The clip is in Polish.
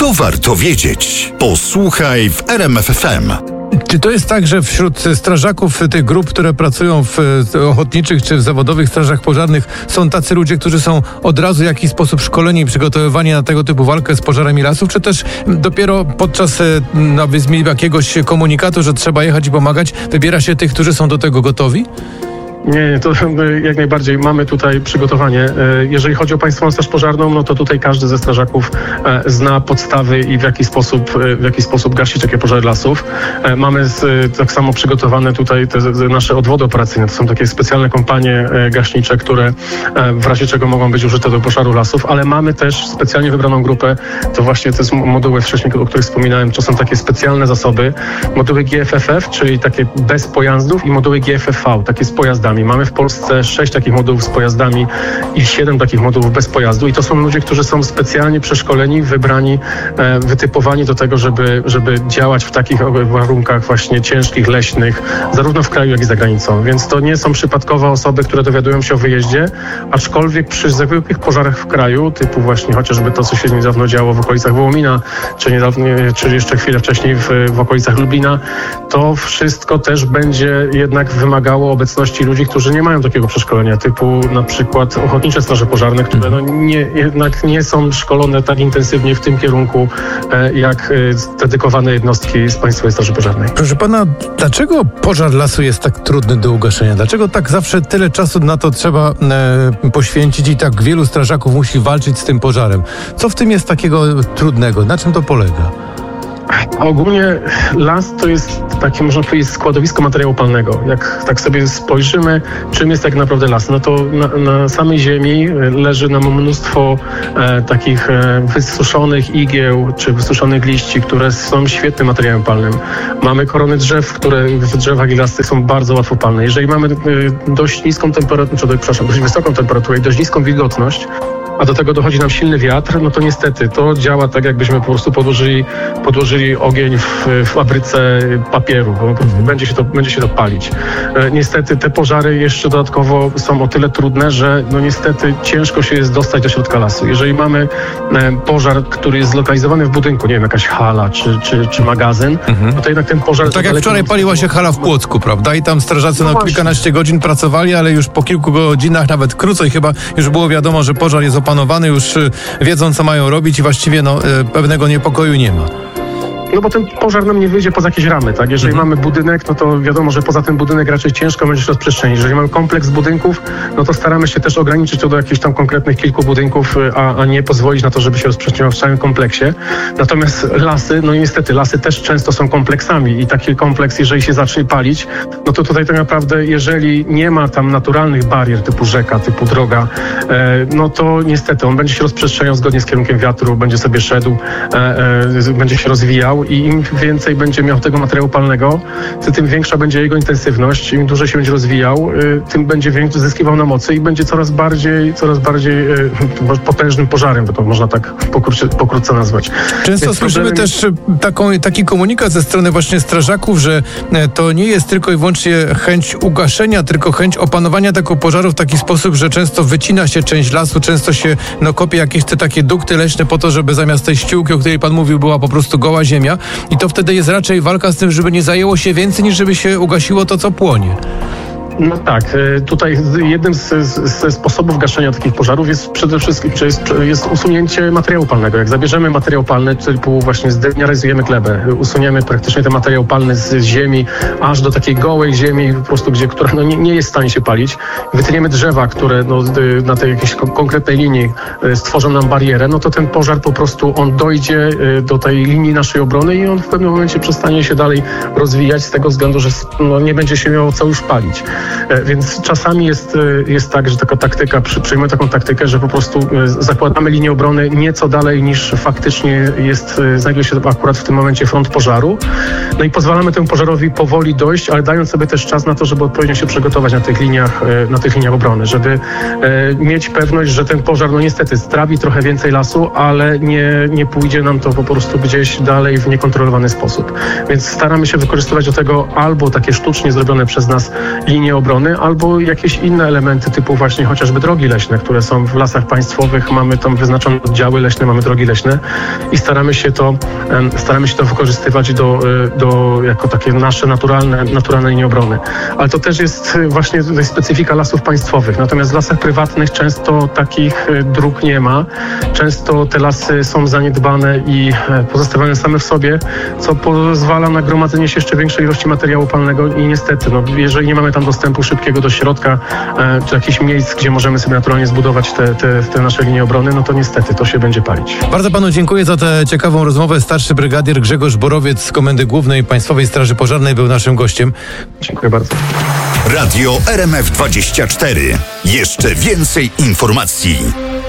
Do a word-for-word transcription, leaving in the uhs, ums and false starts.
To warto wiedzieć. Posłuchaj w R M F F M. Czy to jest tak, że wśród strażaków tych grup, które pracują w ochotniczych czy w zawodowych strażach pożarnych, są tacy ludzie, którzy są od razu w jakiś sposób szkoleni i przygotowywani na tego typu walkę z pożarami lasów, czy też dopiero podczas no, jakiegoś komunikatu, że trzeba jechać i pomagać, wybiera się tych, którzy są do tego gotowi? Nie, to jak najbardziej mamy tutaj przygotowanie. Jeżeli chodzi o Państwową Straż Pożarną, no to tutaj każdy ze strażaków zna podstawy i w jaki sposób, w jaki sposób gasić takie pożary lasów. Mamy tak samo przygotowane tutaj te nasze odwody operacyjne. To są takie specjalne kompanie gaśnicze, które w razie czego mogą być użyte do pożaru lasów, ale mamy też specjalnie wybraną grupę. To właśnie te moduły wcześniej, o których wspominałem, to są takie specjalne zasoby. Moduły G F F F, czyli takie bez pojazdów, i moduły G F F V, takie z pojazdami. Mamy w Polsce sześć takich modułów z pojazdami i siedem takich modułów bez pojazdu. I to są ludzie, którzy są specjalnie przeszkoleni, wybrani, e, wytypowani do tego, żeby, żeby działać w takich warunkach właśnie ciężkich, leśnych, zarówno w kraju, jak i za granicą. Więc to nie są przypadkowe osoby, które dowiadują się o wyjeździe, aczkolwiek przy zwykłych pożarach w kraju, typu właśnie chociażby to, co się niedawno działo w okolicach Wołomina, czy, niedawno, czy jeszcze chwilę wcześniej w, w okolicach Lublina, to wszystko też będzie jednak wymagało obecności ludzi, którzy nie mają takiego przeszkolenia, typu na przykład ochotnicze straże pożarne, które no nie, jednak nie są szkolone tak intensywnie w tym kierunku, e, jak e, dedykowane jednostki z Państwowej Straży Pożarnej. Proszę pana, dlaczego pożar lasu jest tak trudny do ugaszenia? Dlaczego tak zawsze tyle czasu na to trzeba e, poświęcić i tak wielu strażaków musi walczyć z tym pożarem? Co w tym jest takiego trudnego? Na czym to polega? Ogólnie las to jest takie, można powiedzieć, składowisko materiału palnego. Jak tak sobie spojrzymy, czym jest tak naprawdę las, no to na, na samej ziemi leży nam mnóstwo e, takich e, wysuszonych igieł czy wysuszonych liści, które są świetnym materiałem palnym. Mamy korony drzew, które w drzewach i lasach są bardzo łatwo palne. Jeżeli mamy e, dość niską temperaturę, czy, przepraszam, dość wysoką temperaturę i dość niską wilgotność, a do tego dochodzi nam silny wiatr, no to niestety to działa tak, jakbyśmy po prostu podłożyli, podłożyli ogień w, w fabryce papieru, bo będzie się to, będzie się to palić. E, niestety te pożary jeszcze dodatkowo są o tyle trudne, że no niestety ciężko się jest dostać do środka lasu. Jeżeli mamy e, pożar, który jest zlokalizowany w budynku, nie wiem, jakaś hala czy, czy, czy magazyn, mhm. no to jednak ten pożar... No tak jak wczoraj paliła się hala w Płocku, prawda? I tam strażacy no na kilkanaście godzin pracowali, ale już po kilku godzinach, nawet krócej chyba, już było wiadomo, że pożar jest opanowany, już wiedzą, co mają robić i właściwie no, pewnego niepokoju nie ma. No bo ten pożar nam nie wyjdzie poza jakieś ramy, tak? Jeżeli mhm. mamy budynek, no to wiadomo, że poza ten budynek raczej ciężko będzie się rozprzestrzenić. Jeżeli mamy kompleks budynków, no to staramy się też ograniczyć to do jakichś tam konkretnych kilku budynków, a, a nie pozwolić na to, żeby się rozprzestrzeniał w całym kompleksie. Natomiast lasy, no niestety, lasy też często są kompleksami i taki kompleks, jeżeli się zacznie palić, no to tutaj tak naprawdę, jeżeli nie ma tam naturalnych barier typu rzeka, typu droga, e, no to niestety on będzie się rozprzestrzeniał zgodnie z kierunkiem wiatru, będzie sobie szedł, e, e, będzie się rozwijał. I im więcej będzie miał tego materiału palnego, tym większa będzie jego intensywność, im dłużej się będzie rozwijał, tym będzie więcej zyskiwał na mocy i będzie coraz bardziej, coraz bardziej potężnym pożarem, to można tak pokrótce, pokrótce nazwać. Często Więc słyszymy problemem... też taką, taki komunikat ze strony właśnie strażaków, że to nie jest tylko i wyłącznie chęć ugaszenia, tylko chęć opanowania tego pożaru w taki sposób, że często wycina się część lasu, często się no, kopie jakieś te takie dukty leśne po to, żeby zamiast tej ściółki, o której pan mówił, była po prostu goła ziemia. I to wtedy jest raczej walka z tym, żeby nie zajęło się więcej, niż żeby się ugasiło to, co płonie. No tak, tutaj jednym z, ze sposobów gaszenia takich pożarów jest przede wszystkim jest, jest usunięcie materiału palnego. Jak zabierzemy materiał palny, typu właśnie zdemineralizujemy glebę, usuniemy praktycznie ten materiał palny z ziemi, aż do takiej gołej ziemi, po prostu gdzie, która no, nie, nie jest w stanie się palić, wytniemy drzewa, które no, na tej jakiejś konkretnej linii stworzą nam barierę, no to ten pożar po prostu on dojdzie do tej linii naszej obrony i on w pewnym momencie przestanie się dalej rozwijać z tego względu, że no, nie będzie się miało co już palić. Więc czasami jest, jest tak, że taka taktyka, przyjmujemy taką taktykę, że po prostu zakładamy linię obrony nieco dalej niż faktycznie jest, znajduje się akurat w tym momencie front pożaru. No i pozwalamy temu pożarowi powoli dojść, ale dając sobie też czas na to, żeby odpowiednio się przygotować na tych liniach, na tych liniach obrony, żeby mieć pewność, że ten pożar no niestety strawi trochę więcej lasu, ale nie, nie pójdzie nam to po prostu gdzieś dalej w niekontrolowany sposób. Więc staramy się wykorzystywać do tego albo takie sztucznie zrobione przez nas linie linie obrony, albo jakieś inne elementy typu właśnie chociażby drogi leśne, które są w lasach państwowych. Mamy tam wyznaczone oddziały leśne, mamy drogi leśne i staramy się to, staramy się to wykorzystywać do, do, jako takie nasze naturalne, naturalne linie obrony. Ale to też jest właśnie tutaj specyfika lasów państwowych. Natomiast w lasach prywatnych często takich dróg nie ma. Często te lasy są zaniedbane i pozostawione same w sobie, co pozwala na gromadzenie się jeszcze większej ilości materiału palnego i niestety, no, jeżeli nie mamy tam dostępu szybkiego do środka, e, czy jakichś miejsc, gdzie możemy sobie naturalnie zbudować te, te, te nasze linie obrony, no to niestety to się będzie palić. Bardzo panu dziękuję za tę ciekawą rozmowę. Starszy brygadier Grzegorz Borowiec z Komendy Głównej Państwowej Straży Pożarnej był naszym gościem. Dziękuję bardzo. Radio R M F dwadzieścia cztery. Jeszcze więcej informacji.